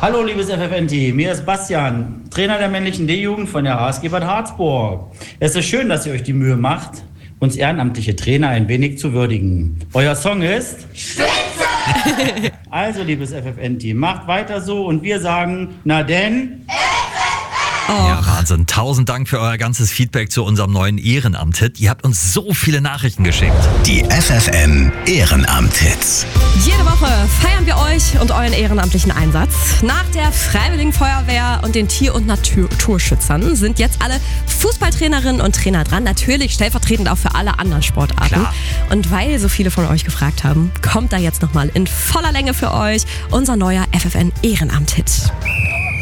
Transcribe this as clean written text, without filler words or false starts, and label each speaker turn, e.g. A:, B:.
A: Hallo liebes FFN-Team, hier ist Bastian, Trainer der männlichen D-Jugend von der HSG Bad Harzburg. Es ist schön, dass ihr euch die Mühe macht, uns ehrenamtliche Trainer ein wenig zu würdigen. Euer Song ist Spitze! Also liebes FFN-Team, macht weiter so und wir sagen, na denn...
B: Ja, Wahnsinn. 1000 Dank für euer ganzes Feedback zu unserem neuen Ehrenamt-Hit. Ihr habt uns so viele Nachrichten geschickt.
C: Die FFN Ehrenamt-Hits.
D: Jede Woche feiern wir euch und euren ehrenamtlichen Einsatz. Nach der Freiwilligen Feuerwehr und den Tier- und Naturschützern sind jetzt alle Fußballtrainerinnen und Trainer dran. Natürlich stellvertretend auch für alle anderen Sportarten.
B: Klar.
D: Und weil so viele von euch gefragt haben, kommt da jetzt nochmal in voller Länge für euch unser neuer FFN Ehrenamt-Hit.